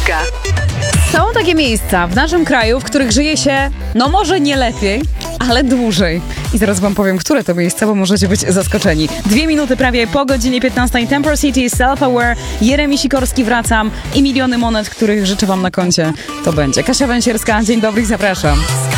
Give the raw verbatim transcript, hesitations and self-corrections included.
Sikorska. Są takie miejsca w naszym kraju, w których żyje się, no może nie lepiej, ale dłużej. I zaraz wam powiem, które to miejsca, bo możecie być zaskoczeni. Dwie minuty prawie po godzinie piętnastej. Temper City, Self-Aware, Jeremi Sikorski, Wracam i miliony monet, których życzę wam na koncie. To będzie Kasia Węsierska. Dzień dobry i zapraszam.